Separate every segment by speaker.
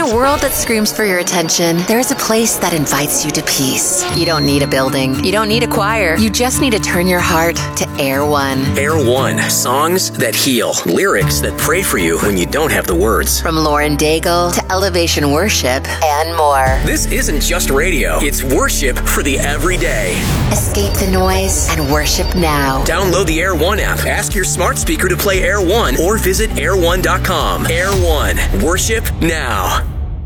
Speaker 1: a world that screams for your attention, there is a place that invites you to peace. You don't need a building. You don't need a choir. You just need to turn your heart to Air One.
Speaker 2: Air One. Songs that heal. Lyrics that pray for you when you don't have the words.
Speaker 1: From Lauren Daigle to Elevation Worship and more.
Speaker 2: This isn't just radio. It's worship for the everyday.
Speaker 1: Escape the noise and worship now.
Speaker 2: Download the Air One app. Ask your smart speaker to play Air One or visit air1.com. Air One. Worship now.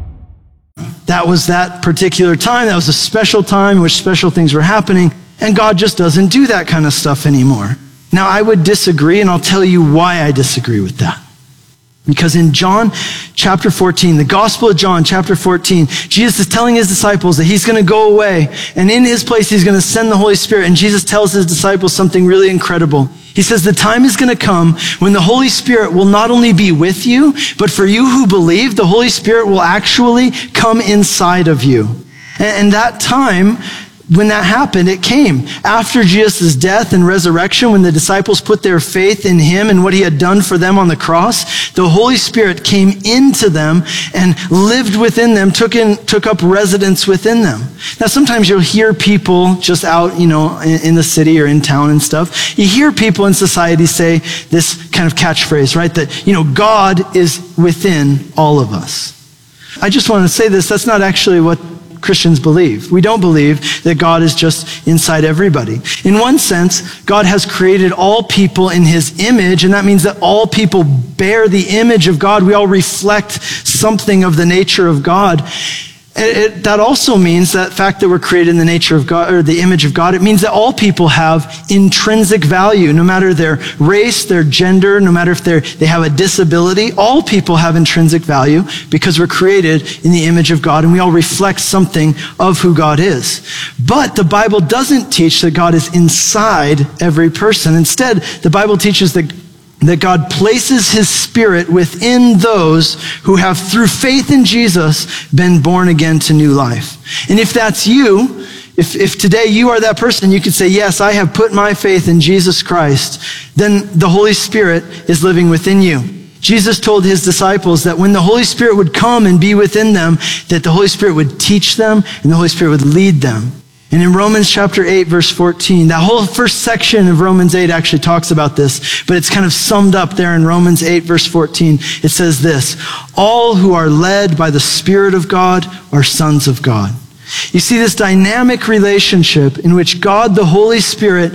Speaker 3: That was that particular time. That was a special time in which special things were happening, and God just doesn't do that kind of stuff anymore. Now, I would disagree, and I'll tell you why I disagree with that. Because in John chapter 14, the Gospel of John chapter 14, Jesus is telling his disciples that he's going to go away, and in his place he's going to send the Holy Spirit. And Jesus tells his disciples something really incredible. He says the time is going to come when the Holy Spirit will not only be with you, but for you who believe, the Holy Spirit will actually come inside of you. And that time, when that happened, it came after Jesus' death and resurrection, when the disciples put their faith in him and what he had done for them on the cross. The Holy Spirit came into them and lived within them, took up residence within them. Now, sometimes you'll hear people just out, in the city or in town and stuff. You hear people in society say this kind of catchphrase, right? That, God is within all of us. I just want to say this, that's not actually what Christians believe. We don't believe that God is just inside everybody. In one sense, God has created all people in his image, and that means that all people bear the image of God. We all reflect something of the nature of God. That also means that fact that we're created in the nature of God, or the image of God, it means that all people have intrinsic value, no matter their race, their gender, no matter if they have a disability. All people have intrinsic value because we're created in the image of God, and we all reflect something of who God is. But the Bible doesn't teach that God is inside every person. Instead, the Bible teaches that God places his Spirit within those who have, through faith in Jesus, been born again to new life. And if that's you, if today you are that person, you could say, yes, I have put my faith in Jesus Christ, then the Holy Spirit is living within you. Jesus told his disciples that when the Holy Spirit would come and be within them, that the Holy Spirit would teach them and the Holy Spirit would lead them. And in Romans chapter 8, verse 14, that whole first section of Romans 8 actually talks about this, but it's kind of summed up there in Romans 8, verse 14. It says this: all who are led by the Spirit of God are sons of God. You see this dynamic relationship in which God, the Holy Spirit,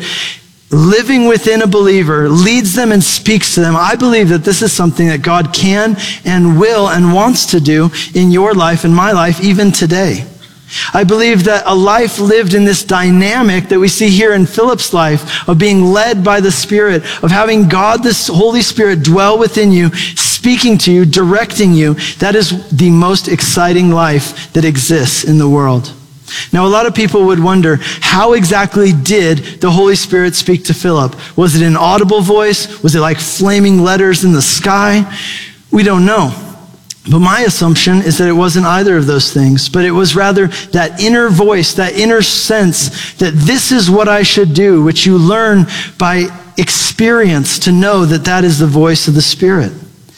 Speaker 3: living within a believer, leads them and speaks to them. I believe that this is something that God can and will and wants to do in your life and my life even today. I believe that a life lived in this dynamic that we see here in Philip's life of being led by the Spirit, of having God, this Holy Spirit, dwell within you, speaking to you, directing you, that is the most exciting life that exists in the world. Now, a lot of people would wonder, how exactly did the Holy Spirit speak to Philip? Was it an audible voice? Was it like flaming letters in the sky? We don't know. But my assumption is that it wasn't either of those things, but it was rather that inner voice, that inner sense that this is what I should do, which you learn by experience to know that that is the voice of the Spirit.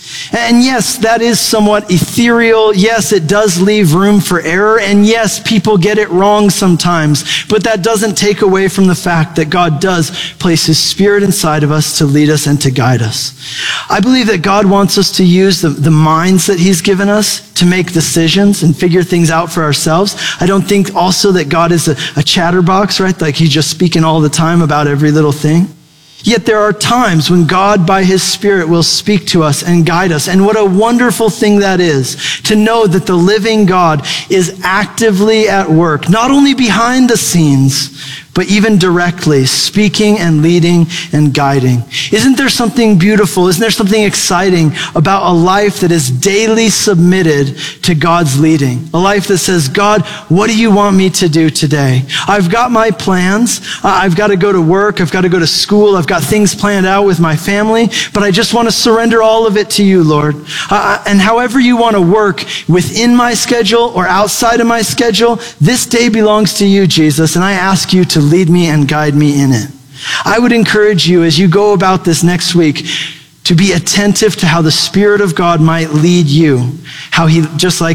Speaker 3: And yes, that is somewhat ethereal. Yes, it does leave room for error. And yes, people get it wrong sometimes. But that doesn't take away from the fact that God does place his Spirit inside of us to lead us and to guide us. I believe that God wants us to use the minds that he's given us to make decisions and figure things out for ourselves. I don't think also that God is a chatterbox, right? Like he's just speaking all the time about every little thing. Yet there are times when God, by his Spirit, will speak to us and guide us. And what a wonderful thing that is, to know that the living God is actively at work, not only behind the scenes, but even directly speaking and leading and guiding. Isn't there something beautiful? Isn't there something exciting about a life that is daily submitted to God's leading? A life that says, God, what do you want me to do today? I've got my plans. I've got to go to work. I've got to go to school. I've got things planned out with my family, but I just want to surrender all of it to you, Lord. And however you want to work within my schedule or outside of my schedule, this day belongs to you, Jesus, and I ask you to lead me and guide me in it. I would encourage you as you go about this next week to be attentive to how the Spirit of God might lead you, how he, just like